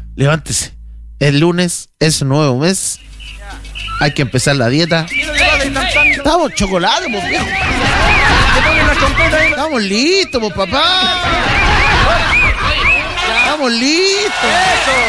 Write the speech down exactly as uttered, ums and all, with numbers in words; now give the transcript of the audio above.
Levántese. El lunes es un nuevo mes. Hay que empezar la dieta. Estamos chocolate, pues, viejo. Estamos listos, pues, papá. Estamos listos.